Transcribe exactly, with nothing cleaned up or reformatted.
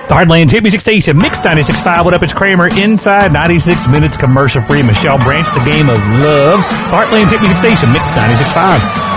Heartland Hit Music Station, Mix ninety-six point five. What up, it's Kramer inside ninety-six minutes commercial free. Michelle Branch, the game of love. Heartland Hit Music Station, Mix ninety-six point five.